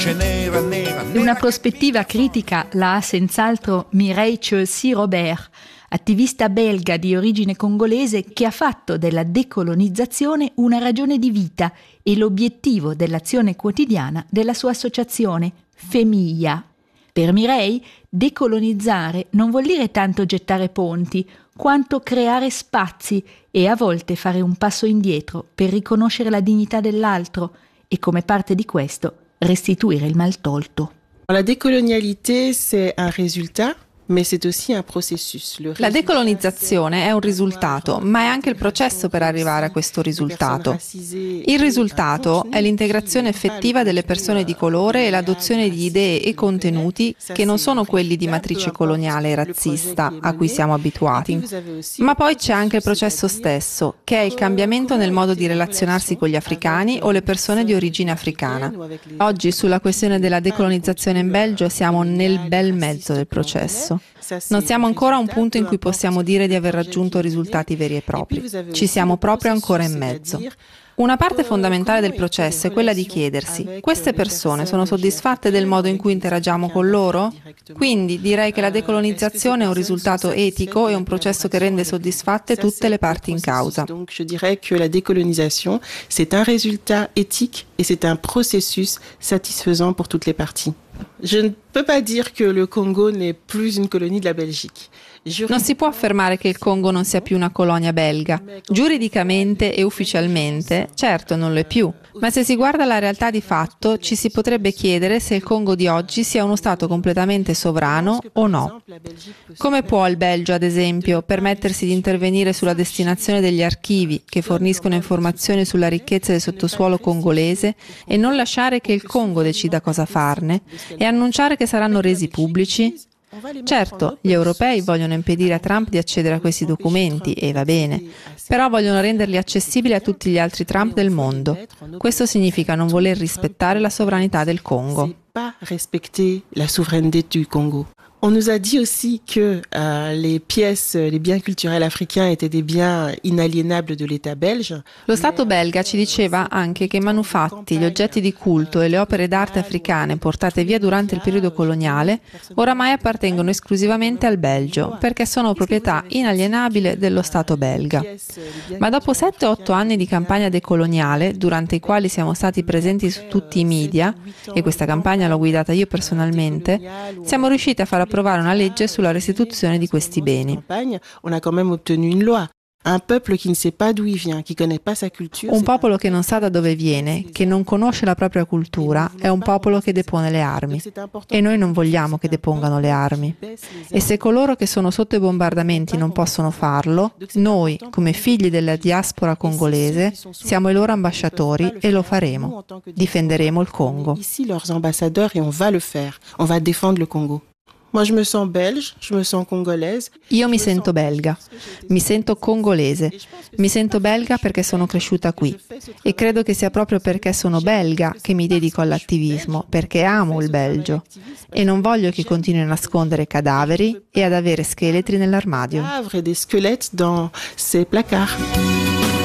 Una prospettiva critica la ha senz'altro Mireille Chelsea-Robert, attivista belga di origine congolese che ha fatto della decolonizzazione una ragione di vita e l'obiettivo dell'azione quotidiana della sua associazione Femia. Per Mireille, decolonizzare non vuol dire tanto gettare ponti, quanto creare spazi e a volte fare un passo indietro per riconoscere la dignità dell'altro e, come parte di questo, restituire il maltolto. La décolonialité, c'est un résultat. La decolonizzazione è un risultato, ma è anche il processo per arrivare a questo risultato. Il risultato è l'integrazione effettiva delle persone di colore e l'adozione di idee e contenuti che non sono quelli di matrice coloniale e razzista a cui siamo abituati. Ma poi c'è anche il processo stesso, che è il cambiamento nel modo di relazionarsi con gli africani o le persone di origine africana. Oggi sulla questione della decolonizzazione in Belgio siamo nel bel mezzo del processo. Non siamo ancora a un punto in cui possiamo dire di aver raggiunto risultati veri e propri. Ci siamo proprio ancora in mezzo. Una parte fondamentale del processo è quella di chiedersi: queste persone sono soddisfatte del modo in cui interagiamo con loro? Quindi direi che la decolonizzazione è un risultato etico e un processo che rende soddisfatte tutte le parti in causa. Donc je dirais que la décolonisation, c'est un résultat éthique et c'est un processus satisfaisant pour toutes les parties. Je ne peux pas dire que le Congo n'est plus une colonie de la Belgique. Non si può affermare che il Congo non sia più una colonia belga. Giuridicamente e ufficialmente, certo, non lo è più. Ma se si guarda la realtà di fatto, ci si potrebbe chiedere se il Congo di oggi sia uno Stato completamente sovrano o no. Come può il Belgio, ad esempio, permettersi di intervenire sulla destinazione degli archivi che forniscono informazioni sulla ricchezza del sottosuolo congolese e non lasciare che il Congo decida cosa farne e annunciare che saranno resi pubblici? Certo, gli europei vogliono impedire a Trump di accedere a questi documenti, e va bene, però vogliono renderli accessibili a tutti gli altri Trump del mondo. Questo significa non voler rispettare la sovranità del Congo. On nous a dit aussi que les pièces, les biens culturels africains étaient des biens inaliénables de l'État belge. Lo Stato belga ci diceva anche che i manufatti, gli oggetti di culto e le opere d'arte africane portate via durante il periodo coloniale oramai appartengono esclusivamente al Belgio, perché sono proprietà inalienabile dello Stato belga. Ma dopo 7-8 anni di campagna decoloniale, durante i quali siamo stati presenti su tutti i media, e questa campagna l'ho guidata io personalmente, siamo riusciti a far approvare una legge sulla restituzione di questi beni. On a quand même obtenu une loi. Un peuple qui ne sait pas d'où il vient, qui connaît pas sa culture. Un popolo che non sa da dove viene, che non conosce la propria cultura, è un popolo che depone le armi. E noi non vogliamo che depongano le armi. E se coloro che sono sotto i bombardamenti non possono farlo, noi, come figli della diaspora congolese, siamo i loro ambasciatori e lo faremo. Difenderemo il Congo. Ici leurs ambassadeurs et on va le faire. On va défendre le Congo. Moi je me sens belge, je me sens congolaise. Io mi sento belga, mi sento congolese, mi sento belga perché sono cresciuta qui e credo che sia proprio perché sono belga che mi dedico all'attivismo, perché amo il Belgio e non voglio che continui a nascondere cadaveri e ad avere scheletri nell'armadio. Des squelettes dans ces placards.